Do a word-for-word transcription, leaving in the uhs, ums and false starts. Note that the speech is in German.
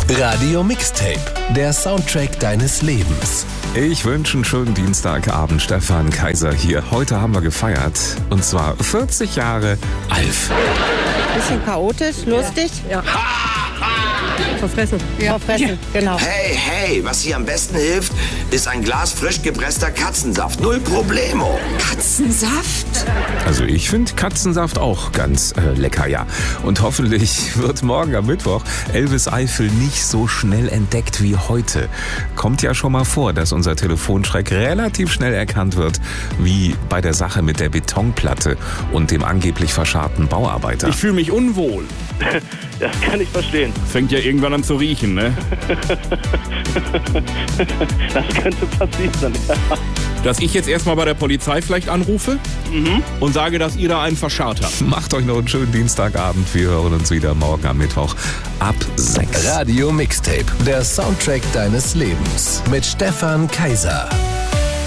Radio Mixtape, der Soundtrack deines Lebens. Ich wünsche einen schönen Dienstagabend. Stefan Kaiser hier. Heute haben wir gefeiert. Und zwar vierzig Jahre Alf. Bisschen chaotisch, lustig. Ja. Verfressen. Ja. Verfressen, genau. Hey, hey, was hier am besten hilft, ist ein Glas frisch gepresster Katzensaft. Null Problemo. Katzensaft? Also ich finde Katzensaft auch ganz äh, lecker, ja. Und hoffentlich wird morgen am Mittwoch Elvis Eifel nicht so schnell entdeckt wie heute. Kommt ja schon mal vor, dass unser Telefonschreck relativ schnell erkannt wird, wie bei der Sache mit der Betonplatte und dem angeblich verscharrten Bauarbeiter. Ich fühle mich unwohl. Das kann ich verstehen. Fängt ja irgendwann an zu riechen, ne? Das könnte passieren, ja. Dass ich jetzt erstmal bei der Polizei vielleicht anrufe Mhm. und sage, dass ihr da einen verscharrt habt. Macht euch noch einen schönen Dienstagabend. Wir hören uns wieder morgen am Mittwoch ab sechs. Radio Mixtape, der Soundtrack deines Lebens. Mit Stefan Kaiser.